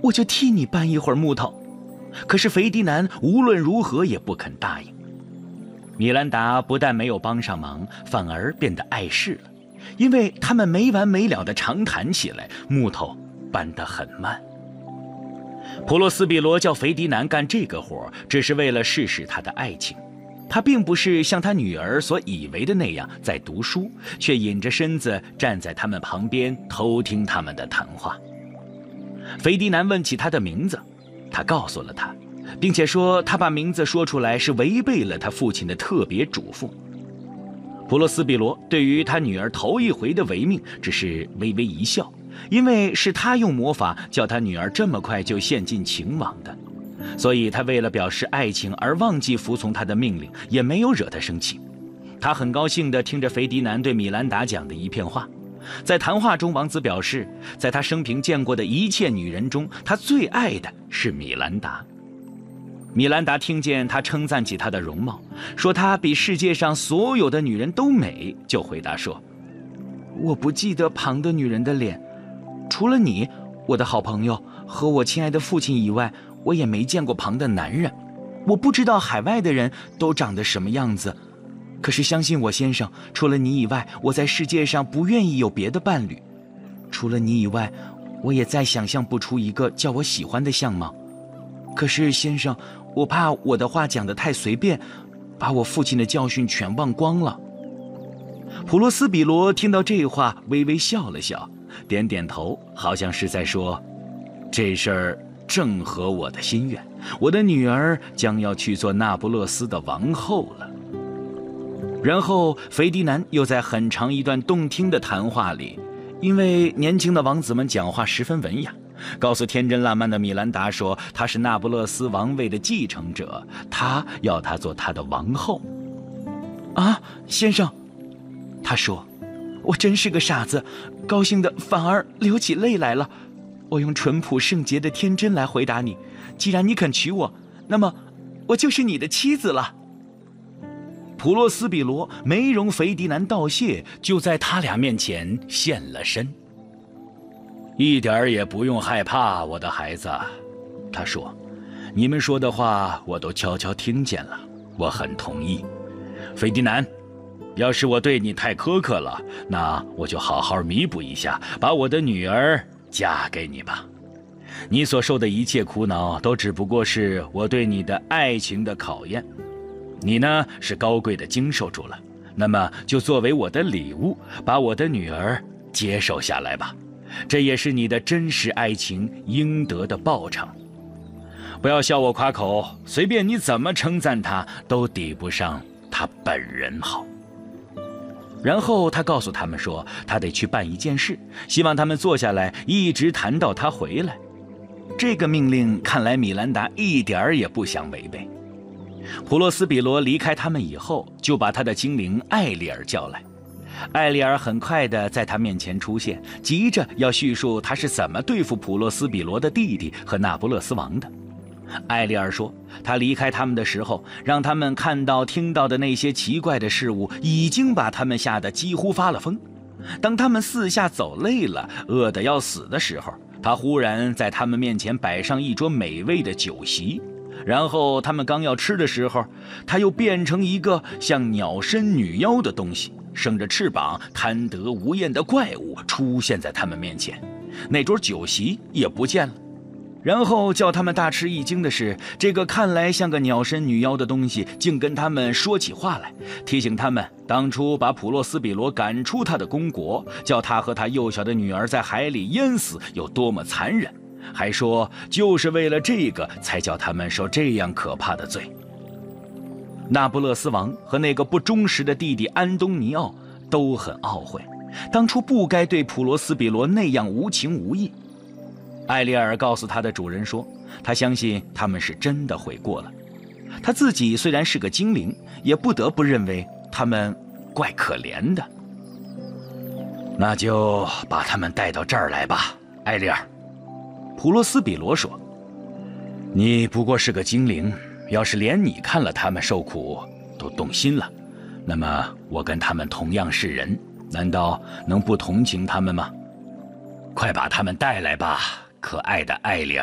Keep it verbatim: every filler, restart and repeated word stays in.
我就替你搬一会儿木头。可是斐迪南无论如何也不肯答应。米兰达不但没有帮上忙，反而变得碍事了，因为他们没完没了地长谈起来，木头搬得很慢。普罗斯比罗叫斐迪南干这个活，只是为了试试他的爱情。他并不是像他女儿所以为的那样在读书，却隐着身子站在他们旁边偷听他们的谈话。斐迪南问起他的名字，他告诉了他，并且说他把名字说出来是违背了他父亲的特别嘱咐。普罗斯比罗对于他女儿头一回的违命只是微微一笑，因为是他用魔法叫他女儿这么快就陷进情网的，所以他为了表示爱情而忘记服从他的命令，也没有惹他生气。他很高兴地听着斐迪南对米兰达讲的一片话。在谈话中，王子表示，在他生平见过的一切女人中，他最爱的是米兰达。米兰达听见他称赞起她的容貌，说她比世界上所有的女人都美，就回答说：我不记得旁的女人的脸，除了你，我的好朋友和我亲爱的父亲以外，我也没见过旁的男人。我不知道海外的人都长得什么样子，可是相信我，先生，除了你以外，我在世界上不愿意有别的伴侣。除了你以外，我也再想象不出一个叫我喜欢的相貌。可是先生，我怕我的话讲得太随便，把我父亲的教训全忘光了。普罗斯比罗听到这话，微微笑了笑，点点头，好像是在说，这事儿正合我的心愿，我的女儿将要去做那不勒斯的王后了。然后斐迪南又在很长一段动听的谈话里，因为年轻的王子们讲话十分文雅，告诉天真烂漫的米兰达说，他是那不勒斯王位的继承者，他要他做他的王后。啊，先生，他说，我真是个傻子，高兴的反而流起泪来了。我用淳朴圣洁的天真来回答你，既然你肯娶我，那么我就是你的妻子了。普罗斯比罗没容斐迪南道谢，就在他俩面前现了身。一点儿也不用害怕，我的孩子，他说，你们说的话我都悄悄听见了，我很同意。斐迪南，要是我对你太苛刻了，那我就好好弥补一下，把我的女儿嫁给你吧。你所受的一切苦恼都只不过是我对你的爱情的考验，你呢是高贵的经受住了，那么就作为我的礼物，把我的女儿接受下来吧，这也是你的真实爱情应得的报偿。不要笑我夸口，随便你怎么称赞他，都抵不上他本人好。然后他告诉他们说，他得去办一件事，希望他们坐下来一直谈到他回来。这个命令看来米兰达一点儿也不想违背。普罗斯比罗离开他们以后，就把他的精灵艾丽尔叫来。艾丽尔很快地在他面前出现，急着要叙述他是怎么对付普罗斯比罗的弟弟和那不勒斯王的。艾丽尔说，他离开他们的时候，让他们看到听到的那些奇怪的事物，已经把他们吓得几乎发了疯。当他们四下走累了，饿得要死的时候，他忽然在他们面前摆上一桌美味的酒席，然后他们刚要吃的时候，他又变成一个像鸟身女妖的东西，生着翅膀贪得无厌的怪物出现在他们面前，那桌酒席也不见了。然后叫他们大吃一惊的是，这个看来像个鸟身女妖的东西竟跟他们说起话来，提醒他们当初把普洛斯比罗赶出他的公国，叫他和他幼小的女儿在海里淹死有多么残忍，还说就是为了这个才叫他们受这样可怕的罪。那不勒斯王和那个不忠实的弟弟安东尼奥都很懊悔，当初不该对普罗斯比罗那样无情无义。艾丽尔告诉他的主人说，他相信他们是真的悔过了。他自己虽然是个精灵，也不得不认为他们怪可怜的。那就把他们带到这儿来吧，艾丽尔。普罗斯比罗说，你不过是个精灵，要是连你看了他们受苦都动心了，那么我跟他们同样是人，难道能不同情他们吗？快把他们带来吧，可爱的艾丽尔。